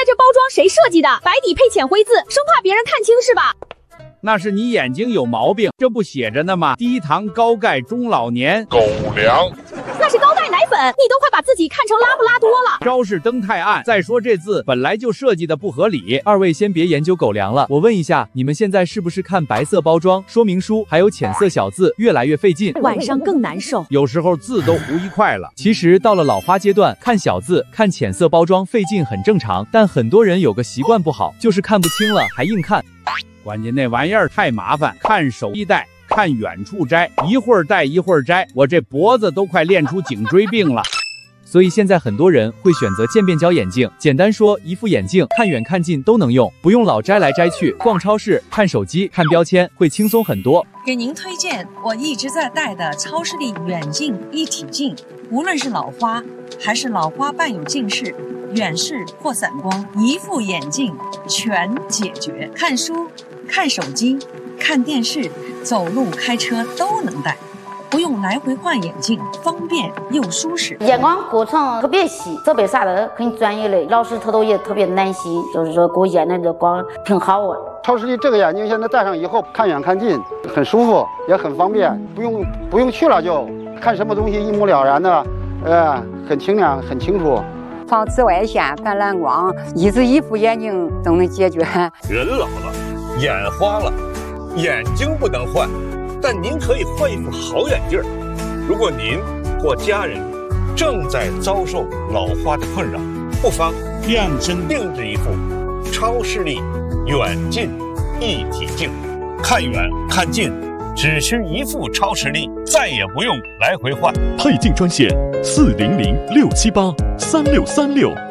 这包装谁设计的？白底配浅灰字，生怕别人看清是吧？ 那是你眼睛有毛病，这不写着呢吗？低糖高钙中老年狗粮。 那是高钙奶粉，你都快把自己看成拉布拉多了。 招式灯太暗，再说这字本来就设计的不合理。 二位先别研究狗粮了，我问一下，你们现在是不是看白色包装、说明书还有浅色小字越来越费劲， 晚上更难受？ 有时候字都糊一块了。 其实到了老花阶段，看小字、看浅色包装费劲很正常，但很多人有个习惯不好，就是看不清了还硬看。 关键那玩意儿太麻烦，看手一戴，看远处摘，一会儿戴一会儿摘，我这脖子都快练出颈椎病了。 所以现在很多人会选择渐变焦眼镜，简单说，一副眼镜看远看近都能用，不用老摘来摘去，逛超市、看手机、看标签会轻松很多。 给您推荐我一直在戴的超视力远近一体镜，无论是老花还是老花伴有近视、远视或散光，一副眼镜全解决。看书、看手机、看电视、走路、开车都能戴，不用来回换眼镜，方便又舒适。 眼光过程特别细，设备啥的很专业的，老师他都也特别耐心，就是说给我验的这光挺好啊。 超视力这个眼镜现在戴上以后，看远看近很舒服，也很方便，不用去了就看什么东西一目了然的，很清亮很清楚。 防紫外线、反蓝光，一副眼镜都能解决。 人老了，眼花了，眼睛不能换，但您可以换一副好眼镜。如果您或家人正在遭受老花的困扰，不妨量身定制一副超视力远近一体镜，看远看近只需一副超视力，再也不用来回换。 配镜专线400-678-3636。